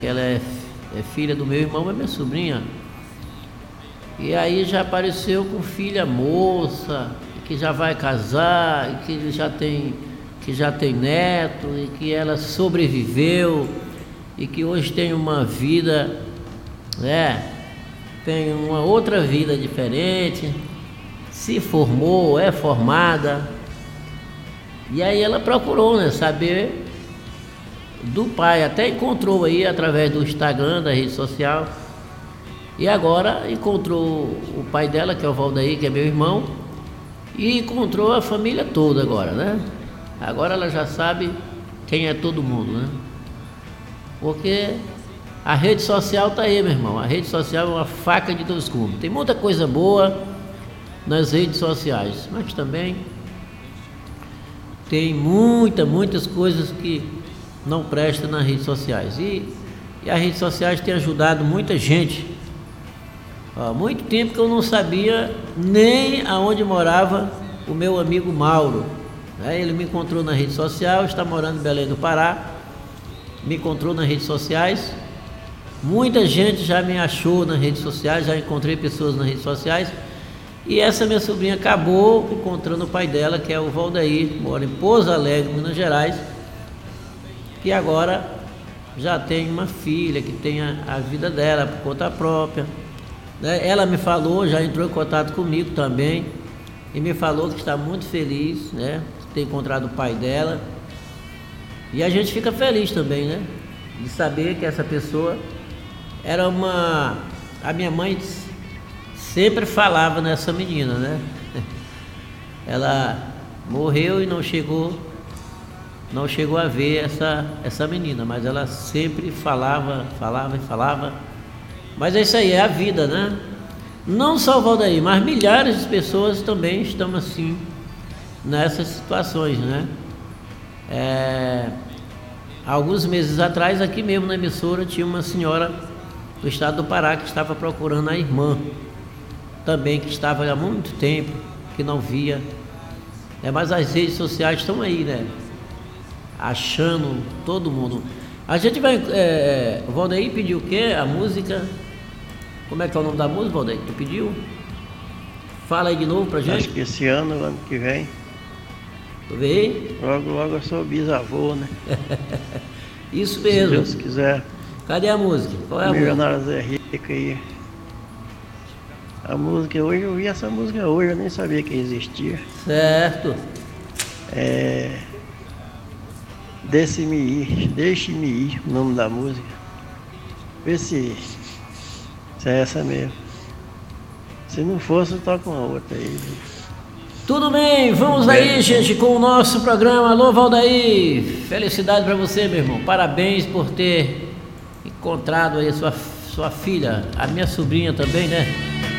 Ela é filha do meu irmão, é minha sobrinha. E aí já apareceu com filha moça, que já vai casar, e que já tem neto, e que ela sobreviveu, e que hoje tem uma vida, né? Tem uma outra vida diferente, se formou, é formada. E aí ela procurou, né, saber do pai, até encontrou aí através do Instagram, da rede social. E agora encontrou o pai dela, que é o Valdair, que é meu irmão, e encontrou a família toda agora, né? Agora ela já sabe quem é todo mundo, né? Porque a rede social tá aí, meu irmão. A rede social é uma faca de dois gumes. Tem muita coisa boa nas redes sociais, mas também tem muitas coisas que não prestam nas redes sociais. E as redes sociais têm ajudado muita gente. Há muito tempo que eu não sabia nem aonde morava o meu amigo Mauro. Ele me encontrou na rede social, está morando em Belém do Pará, me encontrou nas redes sociais. Muita gente já me achou nas redes sociais, já encontrei pessoas nas redes sociais. E essa minha sobrinha acabou encontrando o pai dela, que é o Valdair, mora em Pouso Alegre, Minas Gerais, que agora já tem uma filha, que tem a vida dela por conta própria. Ela me falou, já entrou em contato comigo também, e me falou que está muito feliz, né, de ter encontrado o pai dela. E a gente fica feliz também, né, de saber que essa pessoa era uma... A minha mãe sempre falava nessa menina, né? Ela morreu e não chegou a ver essa menina, mas ela sempre falava. Mas é isso aí, é a vida, né? Não só o Valdair, mas milhares de pessoas também estão assim, nessas situações, né? Alguns meses atrás, aqui mesmo na emissora, tinha uma senhora do estado do Pará que estava procurando a irmã, também, que estava há muito tempo, que não via. Mas as redes sociais estão aí, né? Achando todo mundo. A gente vai... o Valdair pediu o quê? A música... Como é que é o nome da música, Valdair? Tu pediu? Fala aí de novo pra gente. Acho que esse ano que vem. Tu vê aí? Logo eu sou bisavô, né? Isso mesmo. Se Deus quiser. Cadê a música? Qual é a música? Milionários é Rico aí. A música hoje, eu vi essa música hoje, eu nem sabia que existia. Certo. Deixe-me ir, o nome da música. Vê se é essa mesmo. Se não fosse, eu toco uma outra aí. Tudo bem, vamos aí, gente, com o nosso programa. Alô, Valdair, felicidade para você, meu irmão. Parabéns por ter encontrado aí a sua filha, a minha sobrinha também, né?